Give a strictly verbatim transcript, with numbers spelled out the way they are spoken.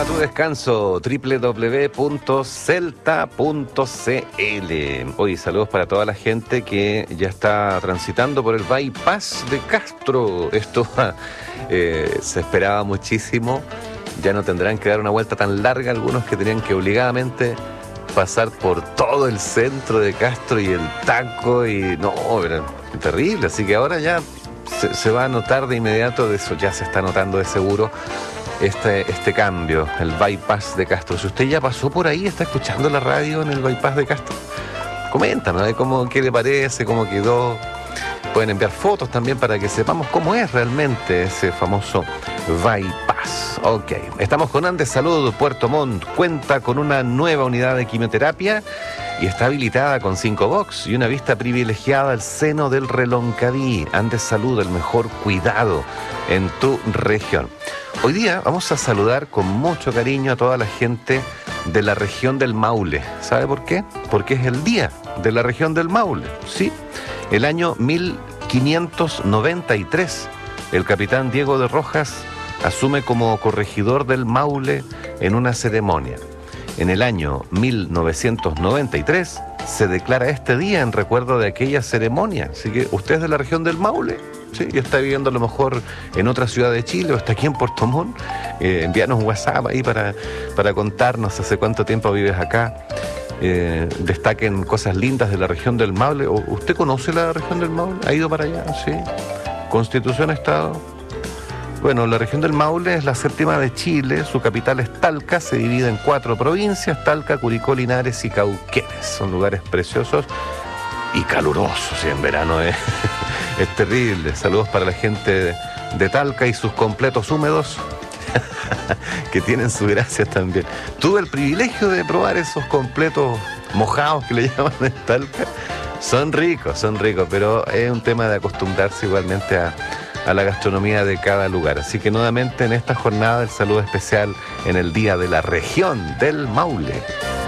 a tu descanso, doble u doble u doble u punto celta punto c l. Hoy saludos para toda la gente que ya está transitando por el bypass de Castro. Esto eh, se esperaba muchísimo. Ya no tendrán que dar una vuelta tan larga algunos que tenían que obligadamente pasar por todo el centro de Castro y el taco y no, era terrible. Así que ahora ya se, se va a notar de inmediato, de eso ya se está notando de seguro este, este cambio, el bypass de Castro. Si usted ya pasó por ahí, está escuchando la radio en el bypass de Castro, coméntanos ¿eh? cómo, qué le parece, cómo quedó. Pueden enviar fotos también para que sepamos cómo es realmente ese famoso bypass. Ok, estamos con Andes Salud Puerto Montt. Cuenta con una nueva unidad de quimioterapia y está habilitada con cinco box y una vista privilegiada al seno del Reloncaví. Andes Salud, el mejor cuidado en tu región. Hoy día vamos a saludar con mucho cariño a toda la gente de la región del Maule. ¿Sabe por qué? Porque es el día de la región del Maule, ¿sí? El año mil quinientos noventa y tres, el capitán Diego de Rojas asume como corregidor del Maule en una ceremonia. En el año mil novecientos noventa y tres se declara este día en recuerdo de aquella ceremonia. Así que usted es de la región del Maule, ¿sí? Y está viviendo a lo mejor en otra ciudad de Chile o está aquí en Puerto Montt. Eh, envíanos un WhatsApp ahí para, para contarnos hace cuánto tiempo vives acá. Eh, destaquen cosas lindas de la región del Maule. ¿Usted conoce la región del Maule? ¿Ha ido para allá? Sí. Constitución, Estado. Bueno, la región del Maule es la séptima de Chile. Su capital es Talca. Se divide en cuatro provincias: Talca, Curicó, Linares y Cauquenes. Son lugares preciosos y calurosos. Y en verano es, es terrible. Saludos para la gente de, de Talca y sus completos húmedos, que tienen su gracia también. Tuve el privilegio de probar esos completos mojados que le llaman en Talca. Son ricos, son ricos, pero es un tema de acostumbrarse igualmente a, a la gastronomía de cada lugar. Así que nuevamente en esta jornada el saludo especial en el Día de la Región del Maule.